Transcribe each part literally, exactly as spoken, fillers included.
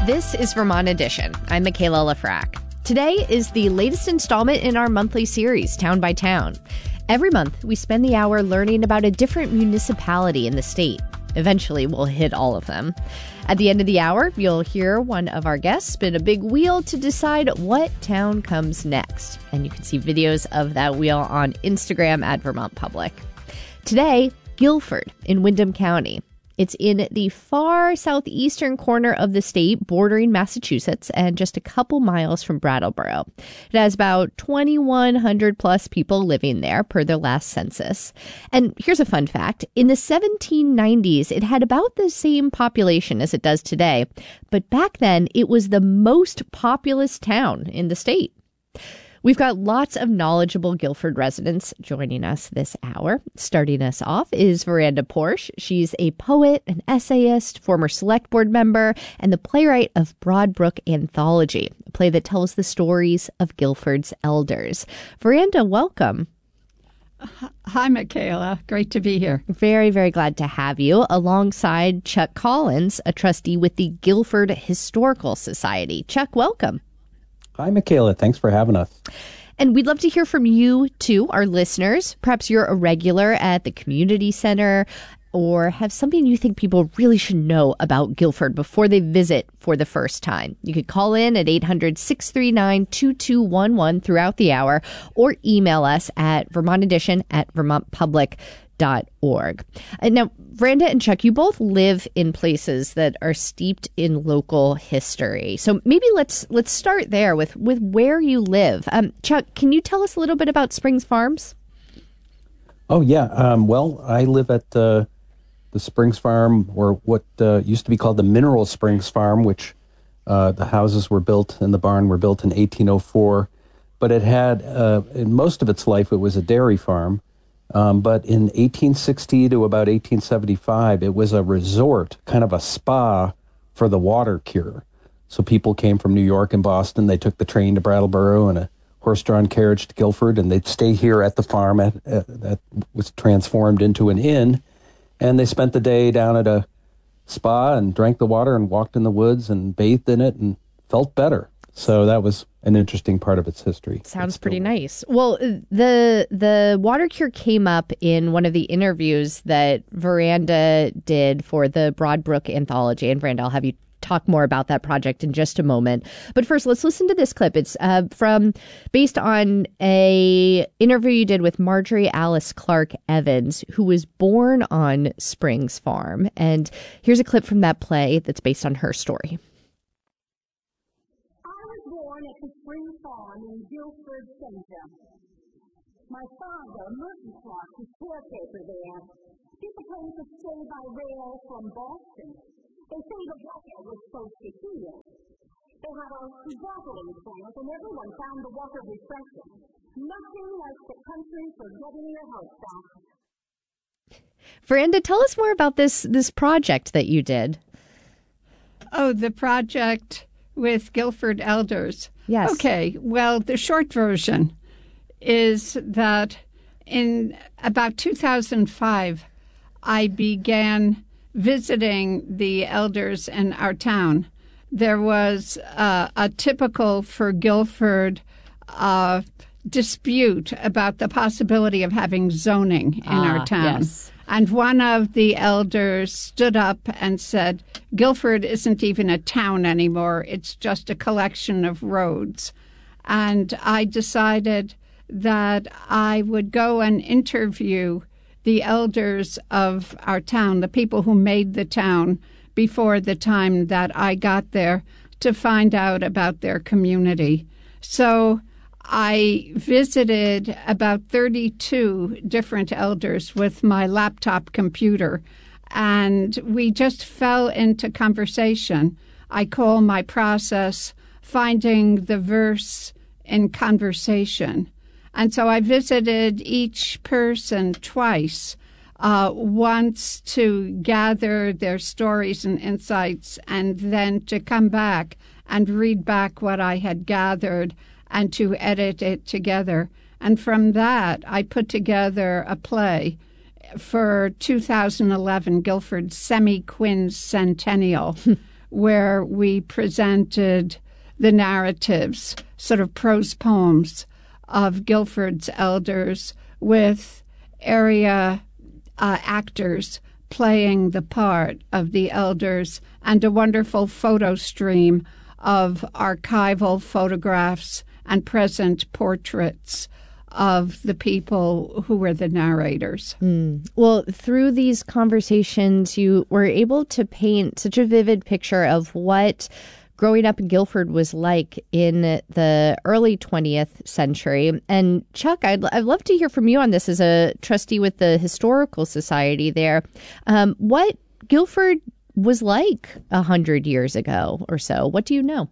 This is Vermont Edition. I'm Michaela Lafrac. Today is the latest installment in our monthly series, Town by Town. Every month, we spend the hour learning about a different municipality in the state. Eventually, we'll hit all of them. At the end of the hour, you'll hear one of our guests spin a big wheel to decide what town comes next. And you can see videos of that wheel on Instagram at Vermont Public. Today, Guilford in Windham County. It's in the far southeastern corner of the state, bordering Massachusetts, and just a couple miles from Brattleboro. It has about twenty-one hundred plus people living there per the last census. And here's a fun fact. In the seventeen nineties, it had about the same population as it does today. But back then, it was the most populous town in the state. We've got lots of knowledgeable Guilford residents joining us this hour. Starting us off is Veranda Porsche. She's a poet, an essayist, former select board member, and the playwright of Broadbrook Anthology, a play that tells the stories of Guilford's elders. Veranda, welcome. Hi, Michaela. Great to be here. Very, very glad to have you alongside Chuck Collins, a trustee with the Guilford Historical Society. Chuck, welcome. Hi, Michaela. Thanks for having us. And we'd love to hear from you, too, our listeners. Perhaps you're a regular at the community center or have something you think people really should know about Guilford before they visit for the first time. You could call in at eight hundred, six three nine, two two one one throughout the hour or email us at vermont edition at vermont public dot org. And now, Veranda and Chuck, you both live in places that are steeped in local history. So maybe let's let's start there with, with where you live. Um, Chuck, can you tell us a little bit about Springs Farms? Oh, yeah. Um, well, I live at uh, the Springs Farm, or what uh, used to be called the Mineral Springs Farm, which uh, the houses were built and the barn were built in eighteen oh four. But it had, uh, in most of its life, it was a dairy farm. Um, but in eighteen sixty to about eighteen seventy-five, it was a resort, kind of a spa for the water cure. So people came from New York and Boston. They took the train to Brattleboro and a horse-drawn carriage to Guilford, and they'd stay here at the farm at, at, that was transformed into an inn. And they spent the day down at a spa and drank the water and walked in the woods and bathed in it and felt better. So that was an interesting part of its history. Sounds pretty nice. Well, the the water cure came up in one of the interviews that Veranda did for the Broadbrook Anthology. And Veranda, I'll have you talk more about that project in just a moment. But first, let's listen to this clip. It's uh, from based on a interview you did with Marjorie Alice Clark Evans, who was born on Springs Farm. And here's a clip from that play that's based on her story. Spring Farm in Guilford Center. My father, Merton Clark, was caretaker there. People came to stay by rail from Boston. They say the water was supposed to heal. They had a bottling plant, and everyone found the water refreshing. Nothing like the country for getting your health back. Veranda, tell us more about this this project that you did. Oh, the project with Guilford elders. Yes. Okay. Well, the short version is that in about two thousand five, I began visiting the elders in our town. There was uh, a typical for Guilford uh, dispute about the possibility of having zoning in ah, our town. Yes. And one of the elders stood up and said, Guilford isn't even a town anymore. It's just a collection of roads. And I decided that I would go and interview the elders of our town, the people who made the town before the time that I got there, to find out about their community. So I visited about thirty-two different elders with my laptop computer, and we just fell into conversation. I call my process finding the verse in conversation. And so I visited each person twice, uh, once to gather their stories and insights, and then to come back and read back what I had gathered and to edit it together. And from that, I put together a play for two thousand eleven Guilford Semi-Quinn Centennial, where we presented the narratives, sort of prose poems of Guilford's elders with area uh, actors playing the part of the elders, and a wonderful photo stream of archival photographs and present portraits of the people who were the narrators. Mm. Well, through these conversations, you were able to paint such a vivid picture of what growing up in Guilford was like in the early twentieth century. And Chuck, I'd, I'd love to hear from you on this as a trustee with the Historical Society there. Um, what Guilford was like a hundred years ago or so. What do you know?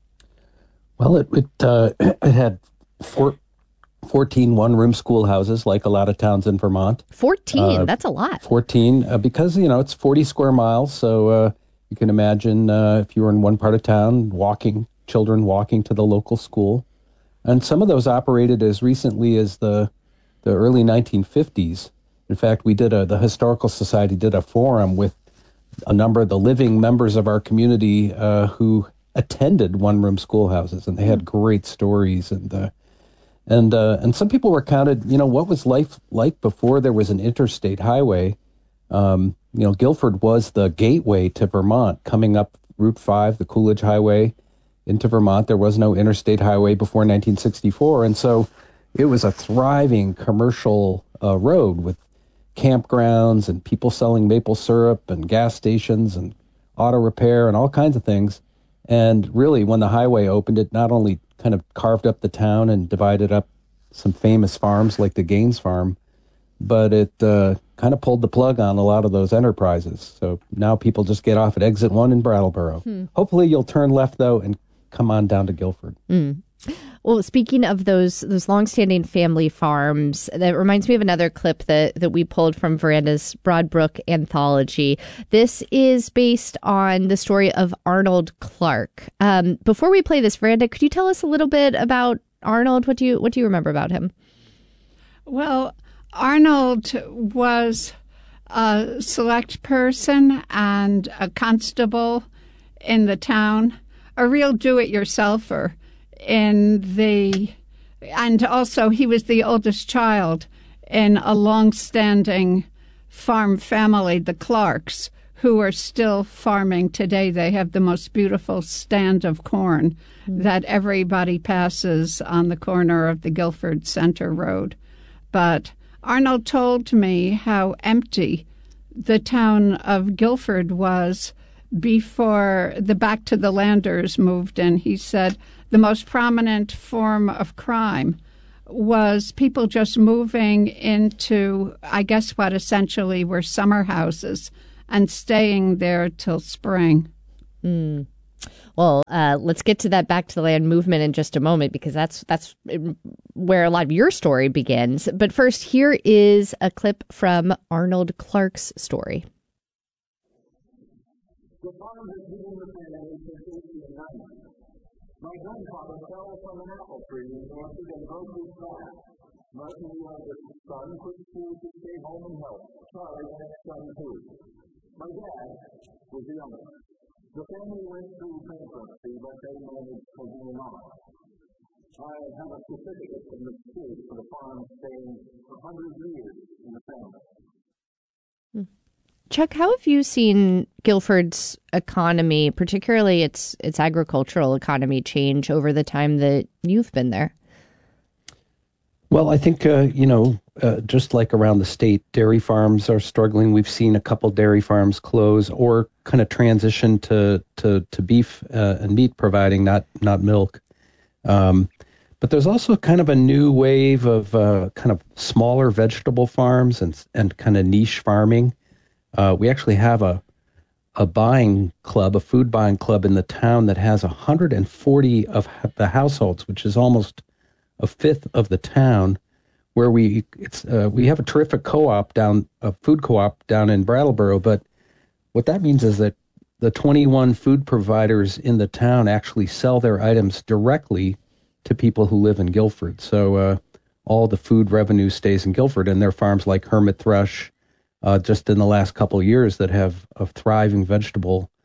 Well, it it, uh, it had four, fourteen one-room schoolhouses, like a lot of towns in Vermont. fourteen? Uh, That's a lot. fourteen, uh, because, you know, it's forty square miles, so uh, you can imagine uh, if you were in one part of town, walking, children walking to the local school. And some of those operated as recently as the the early nineteen fifties. In fact, we did a, the Historical Society did a forum with a number of the living members of our community uh, who attended one-room schoolhouses, and they had great stories. And uh, and uh, and some people recounted, you know, what was life like before there was an interstate highway. Um, you know, Guilford was the gateway to Vermont, coming up Route five, the Coolidge Highway, into Vermont. There was no interstate highway before nineteen sixty-four, and so it was a thriving commercial uh, road with campgrounds and people selling maple syrup and gas stations and auto repair and all kinds of things. And really, when the highway opened, it not only kind of carved up the town and divided up some famous farms like the Gaines Farm, but it uh, kind of pulled the plug on a lot of those enterprises. So now people just get off at exit one in Brattleboro. Hmm. Hopefully you'll turn left, though, and come on down to Guilford. Mm. Well, speaking of those those longstanding family farms, that reminds me of another clip that, that we pulled from Veranda's Broadbrook anthology. This is based on the story of Arnold Clark. Um, before we play this, Veranda, could you tell us a little bit about Arnold? What do you what do you remember about him? Well, Arnold was a select person and a constable in the town, a real do-it-yourselfer. In the, and also he was the oldest child in a long-standing farm family, the Clarks, who are still farming today. They have the most beautiful stand of corn mm-hmm. that everybody passes on the corner of the Guilford Center Road. But Arnold told me how empty the town of Guilford was before the Back to the Landers moved in. He said the most prominent form of crime was people just moving into, I guess, what essentially were summer houses and staying there till spring. Mm. Well, uh, let's get to that Back to the Land movement in just a moment, because that's that's where a lot of your story begins. But first, here is a clip from Arnold Clark's story. The farm has been in the family since eighteen ninety. My grandfather fell from an apple tree and answered and broke his back. Martin, the eldest son, quit school to stay home and help. Charlie, the next son, too. My dad was the youngest. The family went through bankruptcy, but they managed to do on. I have a certificate from the state for the farm staying a hundred years in the family. Hmm. Chuck, how have you seen Guilford's economy, particularly its its agricultural economy, change over the time that you've been there? Well, I think, uh, you know, uh, just like around the state, dairy farms are struggling. We've seen a couple dairy farms close or kind of transition to to, to beef uh, and meat providing, not not milk. Um, but there's also kind of a new wave of uh, kind of smaller vegetable farms and and kind of niche farming. Uh, we actually have a a buying club, a food buying club in the town that has one hundred forty of the households, which is almost a fifth of the town, where we it's uh, we have a terrific co-op down, a food co-op down in Brattleboro. But what that means is that the twenty-one food providers in the town actually sell their items directly to people who live in Guilford. So uh, all the food revenue stays in Guilford, and there are farms like Hermit Thrush, Uh, just in the last couple of years, that have a thriving vegetable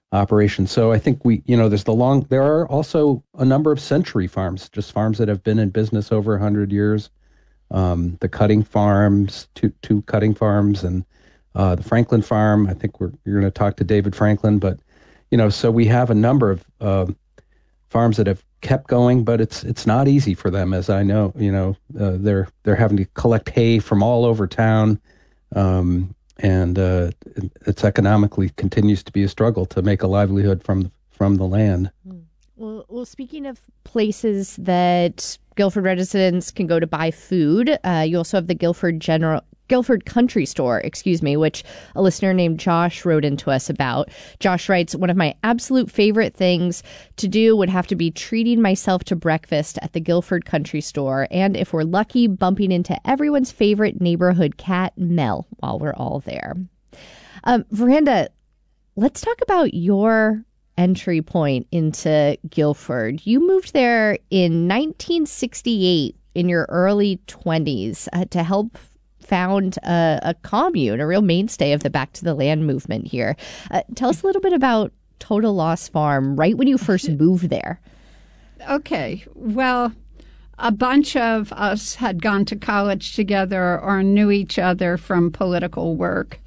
operation. So I think we, you know, there's the long, there are also a number of century farms, just farms that have been in business over one hundred years. Um, the Cutting Farms, two, two Cutting Farms, and uh, the Franklin Farm. I think we're, you're going to talk to David Franklin, but, you know, so we have a number of uh, farms that have kept going, but it's it's not easy for them, as I know. You know, uh, they're they're having to collect hay from all over town, um, and uh, it's economically continues to be a struggle to make a livelihood from from the land. Well, well, speaking of places that Guilford residents can go to buy food, uh, you also have the Guilford General. Guilford Country Store, excuse me, which a listener named Josh wrote into us about. Josh writes, one of my absolute favorite things to do would have to be treating myself to breakfast at the Guilford Country Store. And if we're lucky, bumping into everyone's favorite neighborhood cat, Mel, while we're all there. Um, Veranda, let's talk about your entry point into Guilford. You moved there in nineteen sixty-eight in your early twenties uh, to help found a, a commune, a real mainstay of the Back to the Land movement here. Uh, tell us a little bit about Total Loss Farm right when you first moved there. Okay. Well, a bunch of us had gone to college together or knew each other from political work.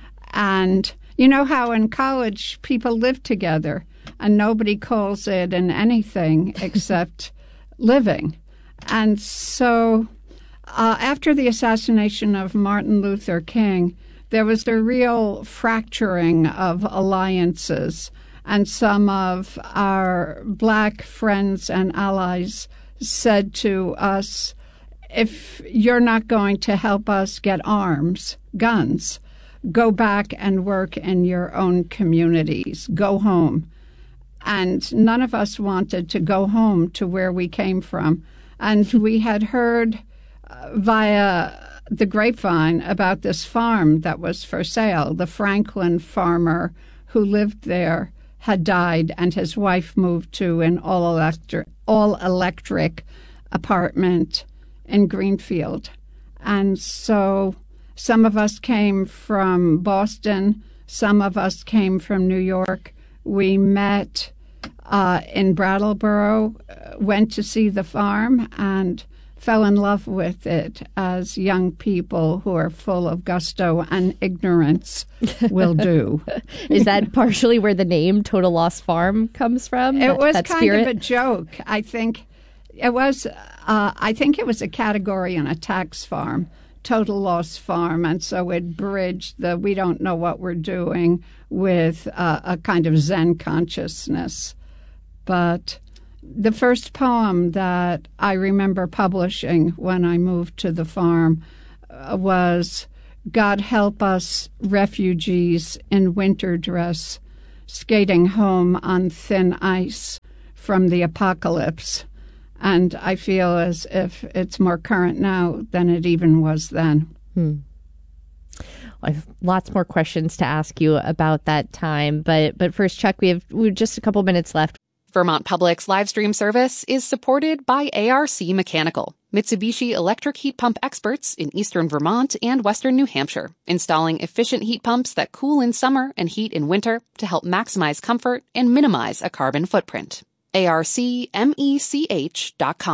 And you know how in college people live together and nobody calls it an anything except living. And so Uh, after the assassination of Martin Luther King, there was a real fracturing of alliances, and some of our black friends and allies said to us, if you're not going to help us get arms, guns, go back and work in your own communities, go home. And none of us wanted to go home to where we came from. And we had heard via the grapevine about this farm that was for sale. The Franklin farmer who lived there had died, and his wife moved to an all-electric, all-electric apartment in Greenfield. And so some of us came from Boston, some of us came from New York. We met uh, in Brattleboro, went to see the farm, and fell in love with it, as young people who are full of gusto and ignorance will do. Is that partially where the name Total Loss Farm comes from? It that, was that kind spirit? of a joke. I think it was. Uh, I think it was a category in a tax farm, Total Loss Farm, and so it bridged the we don't know what we're doing with uh, a kind of Zen consciousness, but. The first poem that I remember publishing when I moved to the farm uh, was, God help us refugees in winter dress, skating home on thin ice from the apocalypse. And I feel as if it's more current now than it even was then. Hmm. I have lots more questions to ask you about that time. But but first, Chuck, we have, we have just a couple minutes left. Vermont Public's live stream service is supported by A R C Mechanical, Mitsubishi electric heat pump experts in eastern Vermont and western New Hampshire, installing efficient heat pumps that cool in summer and heat in winter to help maximize comfort and minimize a carbon footprint. A R C mech dot com.